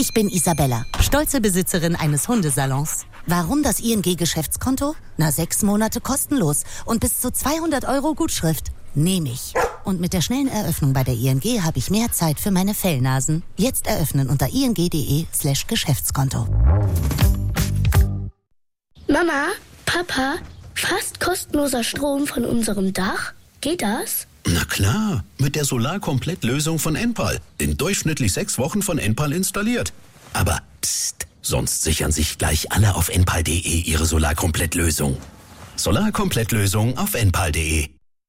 Ich bin Isabella, stolze Besitzerin eines Hundesalons. Warum das ING-Geschäftskonto? 6 Monate kostenlos und bis zu 200 € Gutschrift. Nehme ich. Und mit der schnellen Eröffnung bei der ING habe ich mehr Zeit für meine Fellnasen. Jetzt eröffnen unter ing.de/Geschäftskonto. Mama, Papa, fast kostenloser Strom von unserem Dach? Geht das? Na klar, mit der Solarkomplett-Lösung von Enpal. In durchschnittlich 6 Wochen von Enpal installiert. Aber pst, sonst sichern sich gleich alle auf enpal.de ihre Solarkomplett-Lösung. Solarkomplett-Lösung auf enpal.de.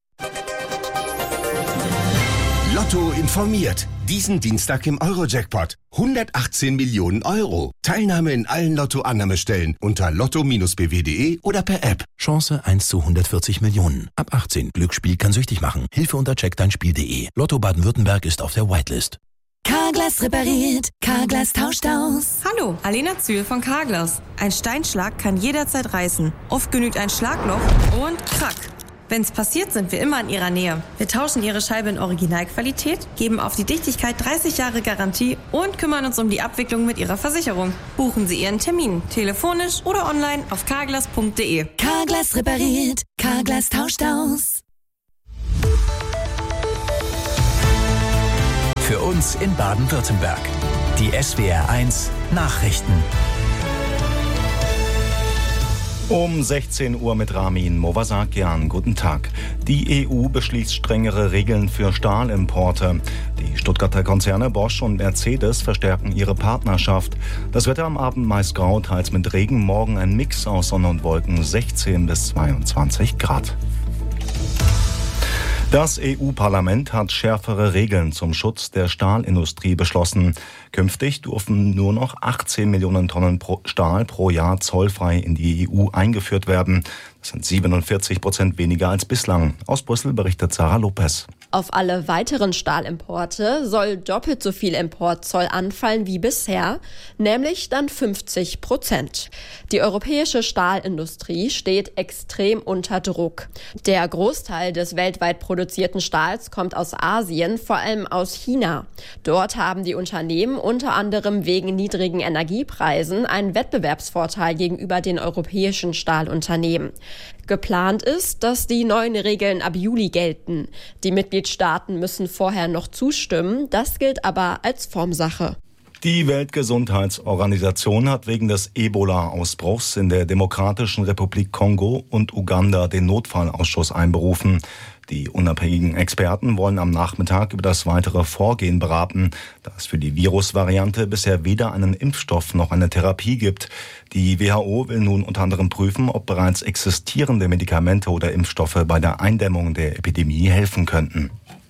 Lotto informiert. Diesen Dienstag im Eurojackpot. 118 Millionen €. Teilnahme in allen Lotto-Annahmestellen unter lotto-bw.de oder per App. Chance 1 zu 140 Millionen. Ab 18. Glücksspiel kann süchtig machen. Hilfe unter checkdeinspiel.de. Lotto Baden-Württemberg ist auf der Whitelist. Carglass repariert, Carglass tauscht aus. Hallo, Alena Zühl von Carglass. Ein Steinschlag kann jederzeit reißen. Oft genügt ein Schlagloch und krack. Wenn's passiert, sind wir immer in Ihrer Nähe. Wir tauschen Ihre Scheibe in Originalqualität, geben auf die Dichtigkeit 30 Jahre Garantie und kümmern uns um die Abwicklung mit Ihrer Versicherung. Buchen Sie Ihren Termin, telefonisch oder online auf carglass.de. Carglass repariert, Carglass tauscht aus. Für uns in Baden-Württemberg. Die SWR1 Nachrichten. Um 16 Uhr mit Ramin Movasakian. Guten Tag. Die EU beschließt strengere Regeln für Stahlimporte. Die Stuttgarter Konzerne Bosch und Mercedes verstärken ihre Partnerschaft. Das Wetter am Abend meist grau, teils mit Regen. Morgen ein Mix aus Sonne und Wolken, 16 bis 22 Grad. Das EU-Parlament hat schärfere Regeln zum Schutz der Stahlindustrie beschlossen. Künftig dürfen nur noch 18 Millionen Tonnen Stahl pro Jahr zollfrei in die EU eingeführt werden. Das sind 47% weniger als bislang. Aus Brüssel berichtet Sarah Lopez. Auf alle weiteren Stahlimporte soll doppelt so viel Importzoll anfallen wie bisher, nämlich dann 50%. Die europäische Stahlindustrie steht extrem unter Druck. Der Großteil des weltweit produzierten Stahls kommt aus Asien, vor allem aus China. Dort haben die Unternehmen unter anderem wegen niedrigen Energiepreisen einen Wettbewerbsvorteil gegenüber den europäischen Stahlunternehmen. Geplant ist, dass die neuen Regeln ab Juli gelten. Die Mitgliedstaaten müssen vorher noch zustimmen. Das gilt aber als Formsache. Die Weltgesundheitsorganisation hat wegen des Ebola-Ausbruchs in der Demokratischen Republik Kongo und Uganda den Notfallausschuss einberufen. Die unabhängigen Experten wollen am Nachmittag über das weitere Vorgehen beraten, da es für die Virusvariante bisher weder einen Impfstoff noch eine Therapie gibt. Die WHO will nun unter anderem prüfen, ob bereits existierende Medikamente oder Impfstoffe bei der Eindämmung der Epidemie helfen könnten.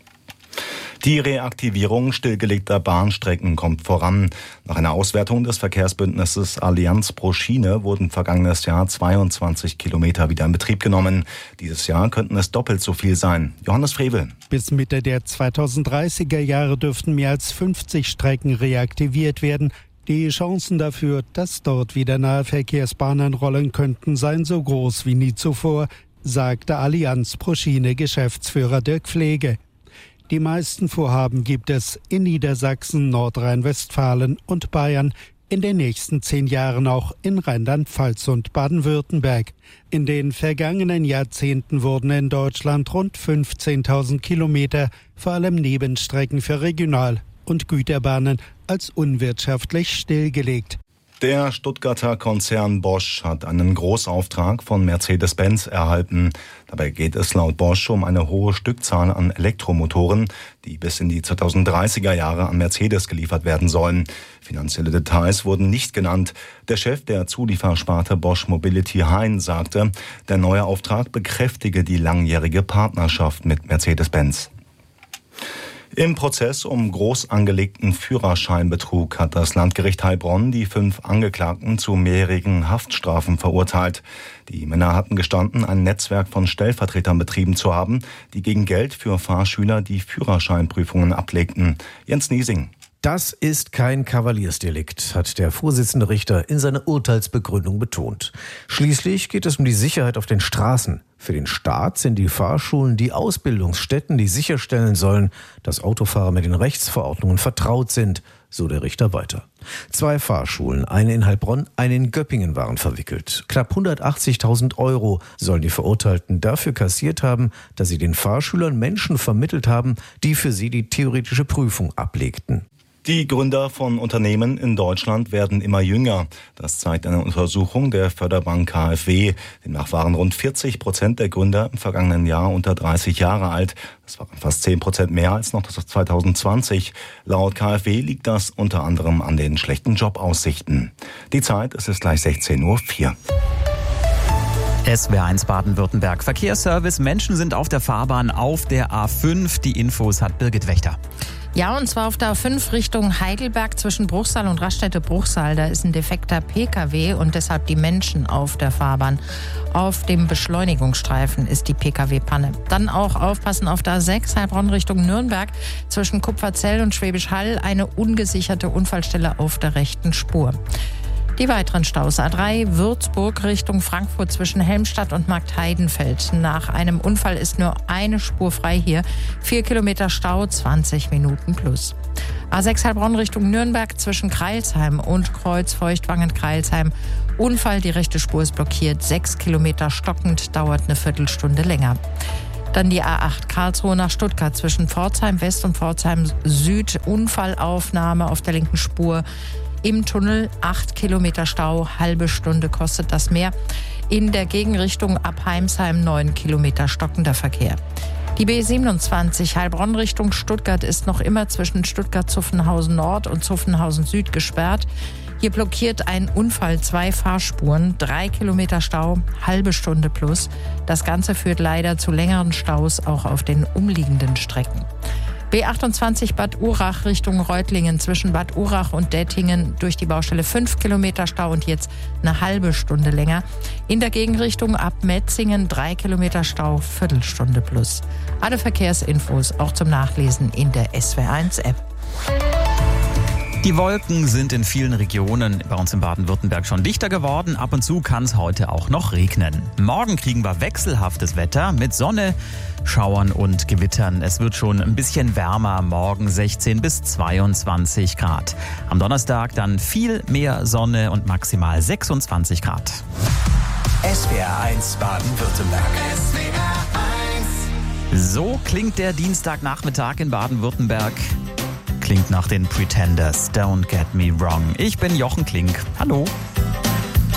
Die Reaktivierung stillgelegter Bahnstrecken kommt voran. Nach einer Auswertung des Verkehrsbündnisses Allianz pro Schiene wurden vergangenes Jahr 22 Kilometer wieder in Betrieb genommen. Dieses Jahr könnten es doppelt so viel sein. Johannes Frevel. Bis Mitte der 2030er Jahre dürften mehr als 50 Strecken reaktiviert werden. Die Chancen dafür, dass dort wieder Nahverkehrsbahnen rollen könnten, seien so groß wie nie zuvor, sagte Allianz pro Schiene Geschäftsführer Dirk Pflege. Die meisten Vorhaben gibt es in Niedersachsen, Nordrhein-Westfalen und Bayern, in den nächsten 10 Jahren auch in Rheinland-Pfalz und Baden-Württemberg. In den vergangenen Jahrzehnten wurden in Deutschland rund 15.000 Kilometer, vor allem Nebenstrecken für Regional- und Güterbahnen, als unwirtschaftlich stillgelegt. Der Stuttgarter Konzern Bosch hat einen Großauftrag von Mercedes-Benz erhalten. Dabei geht es laut Bosch um eine hohe Stückzahl an Elektromotoren, die bis in die 2030er Jahre an Mercedes geliefert werden sollen. Finanzielle Details wurden nicht genannt. Der Chef der Zuliefersparte Bosch Mobility Hein sagte, der neue Auftrag bekräftige die langjährige Partnerschaft mit Mercedes-Benz. Im Prozess um groß angelegten Führerscheinbetrug hat das Landgericht Heilbronn die 5 Angeklagten zu mehrjährigen Haftstrafen verurteilt. Die Männer hatten gestanden, ein Netzwerk von Stellvertretern betrieben zu haben, die gegen Geld für Fahrschüler die Führerscheinprüfungen ablegten. Jens Niesing. Das ist kein Kavaliersdelikt, hat der Vorsitzende Richter in seiner Urteilsbegründung betont. Schließlich geht es um die Sicherheit auf den Straßen. Für den Staat sind die Fahrschulen die Ausbildungsstätten, die sicherstellen sollen, dass Autofahrer mit den Rechtsverordnungen vertraut sind, so der Richter weiter. 2 Fahrschulen, eine in Heilbronn, eine in Göppingen waren verwickelt. Knapp 180.000 € sollen die Verurteilten dafür kassiert haben, dass sie den Fahrschülern Menschen vermittelt haben, die für sie die theoretische Prüfung ablegten. Die Gründer von Unternehmen in Deutschland werden immer jünger. Das zeigt eine Untersuchung der Förderbank KfW. Demnach waren rund 40% der Gründer im vergangenen Jahr unter 30 Jahre alt. Das waren fast 10% mehr als noch 2020. Laut KfW liegt das unter anderem an den schlechten Jobaussichten. Die Zeit, es ist gleich 16:04 Uhr. SWR1 Baden-Württemberg Verkehrsservice. Menschen sind auf der Fahrbahn auf der A5. Die Infos hat Birgit Wächter. Ja, und zwar auf der A5 Richtung Heidelberg zwischen Bruchsal und Raststätte-Bruchsal. Da ist ein defekter Pkw und deshalb die Menschen auf der Fahrbahn. Auf dem Beschleunigungsstreifen ist die Pkw-Panne. Dann auch aufpassen auf der A6 Heilbronn Richtung Nürnberg zwischen Kupferzell und Schwäbisch Hall. Eine ungesicherte Unfallstelle auf der rechten Spur. Die weiteren Staus: A3 Würzburg Richtung Frankfurt zwischen Helmstadt und Marktheidenfeld. Nach einem Unfall ist nur eine Spur frei hier. 4 Kilometer Stau, 20 Minuten plus. A6 Heilbronn Richtung Nürnberg zwischen Crailsheim und Kreuz-Feuchtwangen-Crailsheim. Unfall, die rechte Spur ist blockiert. 6 Kilometer stockend, dauert eine Viertelstunde länger. Dann die A8 Karlsruhe nach Stuttgart zwischen Pforzheim West und Pforzheim Süd. Unfallaufnahme auf der linken Spur. Im Tunnel 8 Kilometer Stau, halbe Stunde kostet das mehr. In der Gegenrichtung ab Heimsheim 9 Kilometer stockender Verkehr. Die B27 Heilbronn Richtung Stuttgart ist noch immer zwischen Stuttgart-Zuffenhausen Nord und Zuffenhausen Süd gesperrt. Hier blockiert ein Unfall 2 Fahrspuren, 3 Kilometer Stau, halbe Stunde plus. Das Ganze führt leider zu längeren Staus auch auf den umliegenden Strecken. B28 Bad Urach Richtung Reutlingen zwischen Bad Urach und Dettingen durch die Baustelle 5 Kilometer Stau und jetzt eine halbe Stunde länger. In der Gegenrichtung ab Metzingen 3 Kilometer Stau, Viertelstunde plus. Alle Verkehrsinfos auch zum Nachlesen in der SWR1-App. Die Wolken sind in vielen Regionen bei uns in Baden-Württemberg schon dichter geworden. Ab und zu kann es heute auch noch regnen. Morgen kriegen wir wechselhaftes Wetter mit Sonne, Schauern und Gewittern. Es wird schon ein bisschen wärmer, morgen 16 bis 22 Grad. Am Donnerstag dann viel mehr Sonne und maximal 26 Grad. SWR1 Baden-Württemberg. So klingt der Dienstagnachmittag in Baden-Württemberg. Klingt nach den Pretenders, Don't Get Me Wrong. Ich bin Jochen Klink. Hallo.